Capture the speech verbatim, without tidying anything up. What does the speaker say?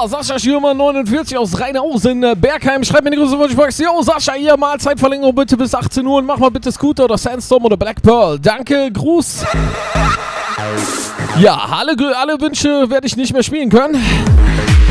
Ja, Sascha Schürmann neunundvierzig aus Rheinhausen, Bergheim. Schreibt mir eine große Wunschbox. Jo, Sascha, hier Mahlzeitverlängerung bitte bis achtzehn Uhr und mach mal bitte Scooter oder Sandstorm oder Black Pearl. Danke, Gruß. Ja, alle, alle Wünsche werde ich nicht mehr spielen können.